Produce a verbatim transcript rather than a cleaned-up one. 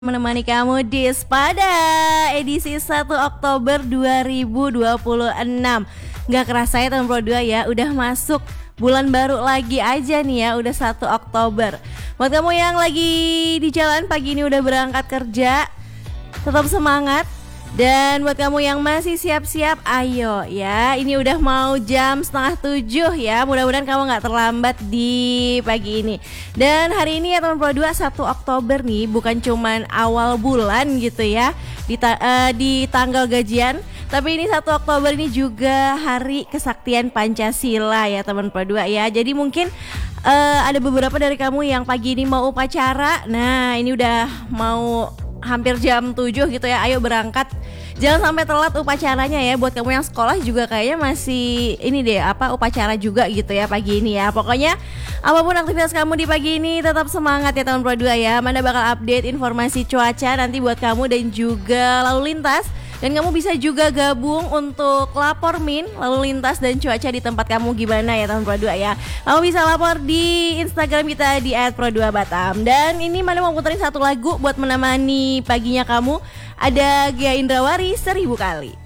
Menemani kamu di Spada edisi satu Oktober dua ribu dua puluh enam. Gak kerasa ya tahun Pro dua ya, udah masuk bulan baru lagi aja nih ya, udah satu Oktober. Buat kamu yang lagi di jalan pagi ini udah berangkat kerja, tetap semangat. Dan buat kamu yang masih siap-siap, ayo ya, ini udah mau jam setengah tujuh ya. Mudah-mudahan kamu gak terlambat di pagi ini. Dan hari ini ya teman Pro dua, satu Oktober nih, bukan cuman awal bulan gitu ya, di, ta- uh, di tanggal gajian, tapi ini satu Oktober ini juga hari kesaktian Pancasila ya teman Pro dua ya. Jadi mungkin uh, ada beberapa dari kamu yang pagi ini mau upacara. Nah ini udah mau hampir jam tujuh gitu ya, ayo berangkat. Jangan sampai telat upacaranya ya. Buat kamu yang sekolah juga kayaknya masih ini deh, apa upacara juga gitu ya pagi ini ya. Pokoknya apapun aktivitas kamu di pagi ini tetap semangat ya tahun Pro dua ya. Mana bakal update informasi cuaca nanti buat kamu dan juga lalu lintas. Dan kamu bisa juga gabung untuk lapor min lalu lintas dan cuaca di tempat kamu gimana ya tahun Pro dua ya. Kamu bisa lapor di Instagram kita di et pro dua batam. Dan ini Mana mau puterin satu lagu buat menemani paginya kamu. Ada Gia Indrawari, Seribu Kali.